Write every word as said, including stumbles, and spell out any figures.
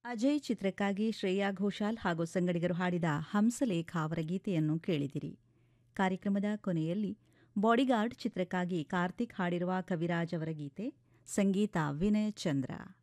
ಅಜಯ್ ಚಿತ್ರಕ್ಕಾಗಿ ಶ್ರೇಯಾ ಘೋಷಾಲ್ ಹಾಗೂ ಸಂಗಡಿಗರು ಹಾಡಿದ ಹಂಸಲೇಖ ಅವರ ಗೀತೆಯನ್ನು ಕೇಳಿದಿರಿ. ಕಾರ್ಯಕ್ರಮದ ಕೊನೆಯಲ್ಲಿ ಬಾಡಿಗಾರ್ಡ್ ಚಿತ್ರಕ್ಕಾಗಿ ಕಾರ್ತಿಕ್ ಹಾಡಿರುವ ಕವಿರಾಜ್ ಅವರ ಗೀತೆ, ಸಂಗೀತ ವಿನಯ್ ಚಂದ್ರ.